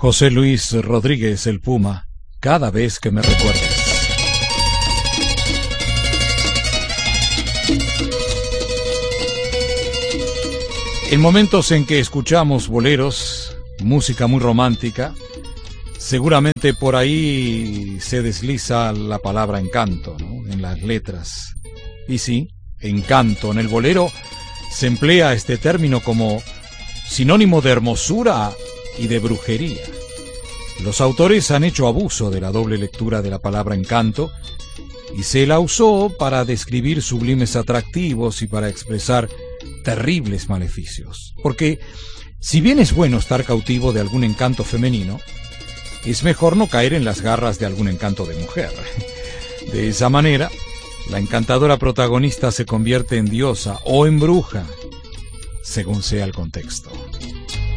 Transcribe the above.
José Luis Rodríguez, el Puma, cada vez que me recuerdes. En momentos en que escuchamos boleros, música muy romántica, seguramente por ahí se desliza la palabra encanto, ¿no?, en las letras. Y sí, encanto. En el bolero se emplea este término como sinónimo de hermosura y de brujería. Los autores han hecho abuso de la doble lectura de la palabra encanto y se la usó para describir sublimes atractivos y para expresar terribles maleficios. Porque, si bien es bueno estar cautivo de algún encanto femenino, es mejor no caer en las garras de algún encanto de mujer. De esa manera, la encantadora protagonista se convierte en diosa o en bruja, según sea el contexto.